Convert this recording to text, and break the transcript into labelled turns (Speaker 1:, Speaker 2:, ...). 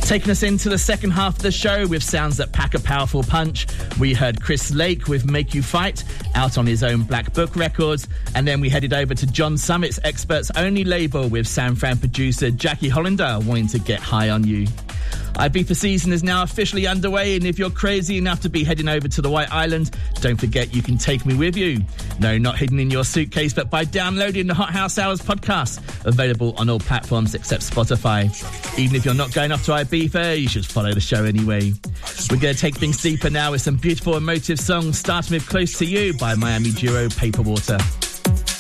Speaker 1: Taking us into the second half of the show with sounds that pack a powerful punch, we heard Chris Lake with Make You Fight, out on his own Black Book Records, and then we headed over to John Summit's Experts Only label with San Fran producer Jackie Hollander wanting to get high on you. Ibiza season is now officially underway, and if you're crazy enough to be heading over to the White Island, don't forget you can take me with you. No, not hidden in your suitcase, but by downloading the Hot House Hours podcast, available on all platforms except Spotify. Even if you're not going off to Ibiza, you should follow the show anyway. We're going to take things deeper now with some beautiful emotive songs, starting with Close to You by Miami duo Paperwater.